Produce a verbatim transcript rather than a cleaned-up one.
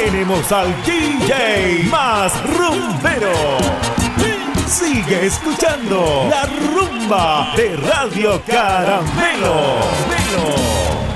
tenemos al D J más rumbero. Sigue escuchando la rumba de Radio Caramelo. Melo.